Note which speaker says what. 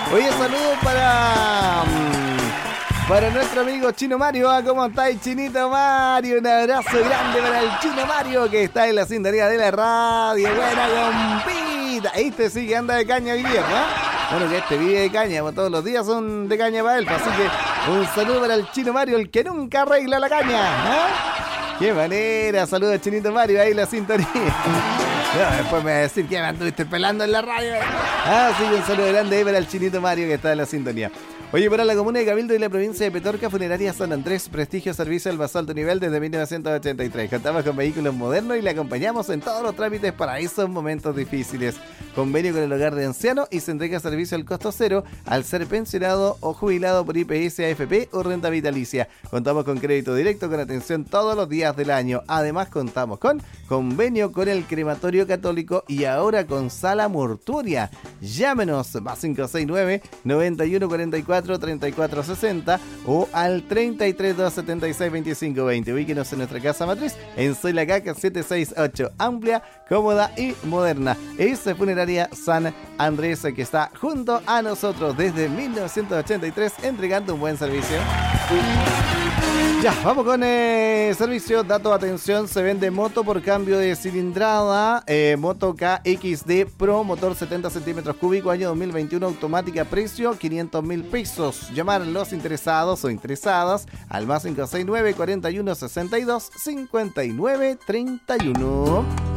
Speaker 1: Oye, saludos para nuestro amigo Chino Mario. ¿Cómo estáis, Chinito Mario? Un abrazo grande para el Chino Mario que está en la sintonía de la radio. Buena compita. Este sí que anda de caña hoy día, ¿no? Bueno, que este vive de caña, pues todos los días son de caña para él. Así que un saludo para el Chino Mario, el que nunca arregla la caña, ¿no? ¡Qué manera! Saludos, Chinito Mario, ahí la sintonía. No, después me va a decir que me anduviste pelando en la radio. Sí, un saludo grande ahí para el Chinito Mario que está en la sintonía. Oye, para la comuna de Cabildo y la provincia de Petorca, Funeraria San Andrés, prestigio servicio al más alto nivel desde 1983. Contamos con vehículos modernos y le acompañamos en todos los trámites para esos momentos difíciles. Convenio con el hogar de ancianos y se entrega servicio al costo cero al ser pensionado o jubilado por IPS, AFP o renta vitalicia. Contamos con crédito directo con atención todos los días del año. Además, contamos con convenio con el crematorio católico y ahora con sala mortuoria. Llámenos más 569 9144-3460 o al 332762520. Ubíquenos en nuestra casa matriz en Soy la Caca 768, amplia, cómoda y moderna. Es Funeraria San Andrés, que está junto a nosotros desde 1983 entregando un buen servicio. Ya, vamos con servicio, dato, atención, se vende moto por cambio de cilindrada, moto KXD Pro, motor 70 centímetros cúbicos, año 2021, automática, precio 500,000 pesos. Llamar a los interesados o interesadas al más 569 41 62 59 31.